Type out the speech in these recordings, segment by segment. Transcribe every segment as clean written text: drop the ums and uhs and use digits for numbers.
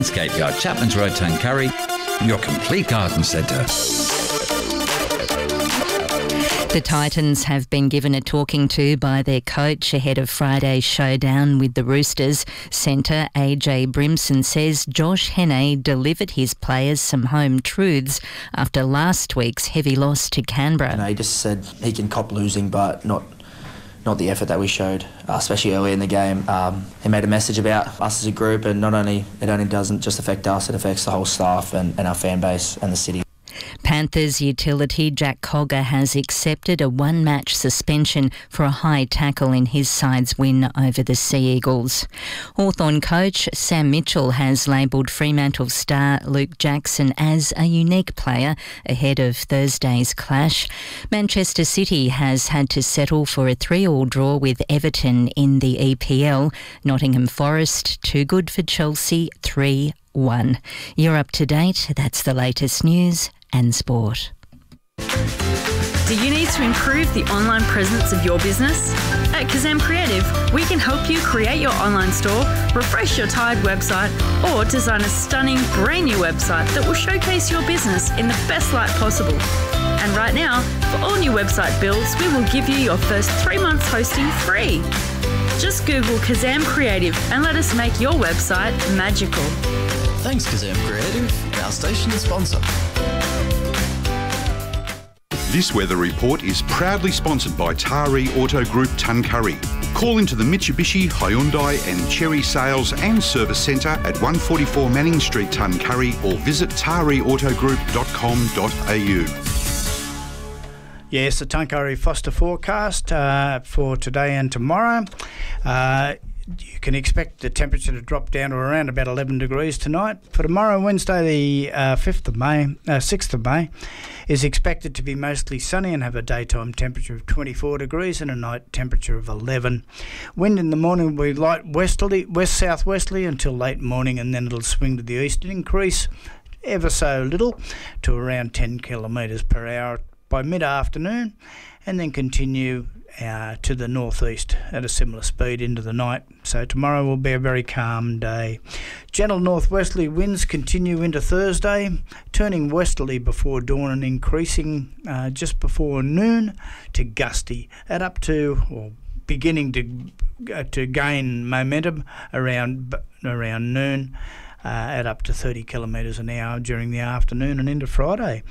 Landscape Yard, Chapman's Road, Tuncurry, your complete garden centre. The Titans have been given a talking to by their coach ahead of Friday's showdown with the Roosters. Centre AJ Brimson says Josh Henne delivered his players some home truths after last week's heavy loss to Canberra. He just said he can cop losing, but not the effort that we showed, especially early in the game. He made a message about us as a group, and it only doesn't just affect us, it affects the whole staff and our fan base and the city. Panthers utility Jack Cogger has accepted a one-match suspension for a high tackle in his side's win over the Sea Eagles. Hawthorn coach Sam Mitchell has labelled Fremantle star Luke Jackson as a unique player ahead of Thursday's clash. Manchester City has had to settle for a 3-3 draw with Everton in the EPL. Nottingham Forest too good for Chelsea 3-1. You're up to date. That's the latest news and sport. Do you need to improve the online presence of your business? At Kazam Creative, we can help you create your online store, refresh your tired website, or design a stunning brand new website that will showcase your business in the best light possible. And right now, for all new website builds, we will give you your first 3 months hosting free. Just Google Kazam Creative and let us make your website magical. Thanks, Kazam Creative, our station sponsor. This weather report is proudly sponsored by Taree Auto Group Tuncurry. Call into the Mitsubishi, Hyundai and Chery Sales and Service Centre at 144 Manning Street, Tuncurry, or visit tareautogroup.com.au. Yes, the Tuncurry Foster forecast for today and tomorrow. You can expect the temperature to drop down to around about 11 degrees tonight. For tomorrow, Wednesday, the 6th of May, is expected to be mostly sunny and have a daytime temperature of 24 degrees and a night temperature of 11. Wind in the morning will be light west-southwesterly until late morning, and then it'll swing to the east and increase ever so little to around 10 kilometres per hour by mid-afternoon, and then continue to the northeast at a similar speed into the night. So tomorrow will be a very calm day. Gentle northwesterly winds continue into Thursday, turning westerly before dawn and increasing just before noon to gusty at up to, or beginning to gain momentum around noon at up to 30 kilometres an hour during the afternoon and into Friday.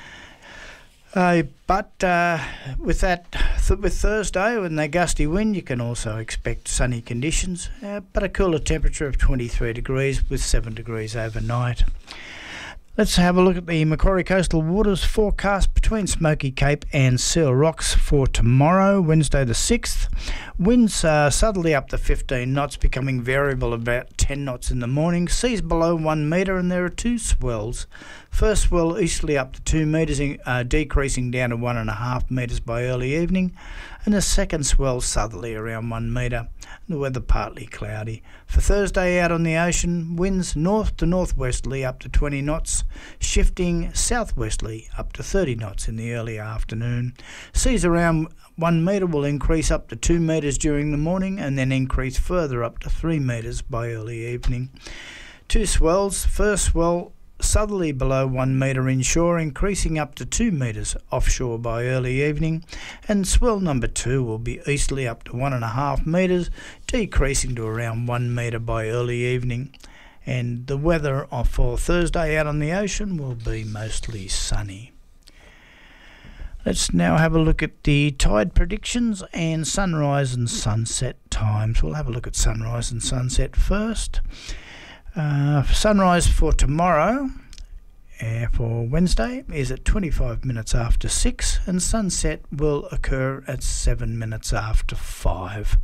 But with Thursday, with the gusty wind, you can also expect sunny conditions, but a cooler temperature of 23 degrees with 7 degrees overnight. Let's have a look at the Macquarie Coastal Waters forecast between Smoky Cape and Seal Rocks for tomorrow, Wednesday the 6th. Winds southerly up to 15 knots, becoming variable about 10 knots in the morning. Seas below 1 metre, and there are 2 swells. First swell easterly up to 2 metres, decreasing down to 1.5 metres by early evening, and the second swell southerly around 1 metre. The weather partly cloudy. For Thursday out on the ocean, winds north to northwesterly up to 20 knots, shifting southwesterly up to 30 knots in the early afternoon. Seas around 1 metre will increase up to 2 metres during the morning and then increase further up to 3 metres by early evening. 2 swells. First swell southerly below 1 metre inshore, increasing up to 2 metres offshore by early evening, and swell number 2 will be easterly up to 1.5 metres, decreasing to around 1 metre by early evening. And the weather for Thursday out on the ocean will be mostly sunny. Let's now have a look at the tide predictions and sunrise and sunset times. We'll have a look at sunrise and sunset first. Sunrise for tomorrow, for Wednesday, is at 25 minutes after 6, and sunset will occur at 7 minutes after 5.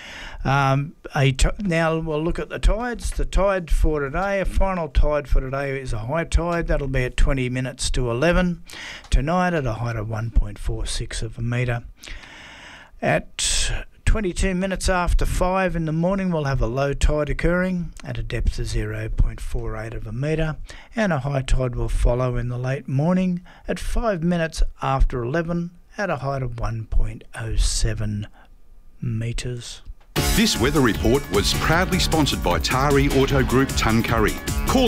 Now we'll look at the tides. The tide for today, a final tide for today is a high tide. That'll be at 20 minutes to 11. Tonight at a height of 1.46 of a metre. At 22 minutes after 5 in the morning, we'll have a low tide occurring at a depth of 0.48 of a metre, and a high tide will follow in the late morning at 5 minutes after 11 at a height of 1.07 metres. This weather report was proudly sponsored by Tari Auto Group Tuncurry. Call